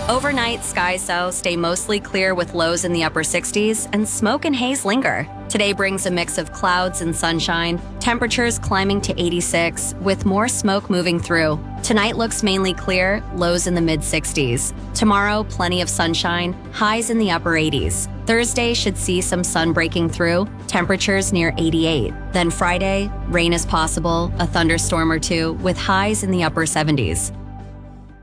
Overnight, skies though stay mostly clear with lows in the upper 60s, and smoke and haze linger. Today brings a mix of clouds and sunshine, temperatures climbing to 86, with more smoke moving through. Tonight looks mainly clear, lows in the mid-60s. Tomorrow, plenty of sunshine, highs in the upper 80s. Thursday should see some sun breaking through, temperatures near 88. Then Friday, rain is possible, a thunderstorm or two, with highs in the upper 70s.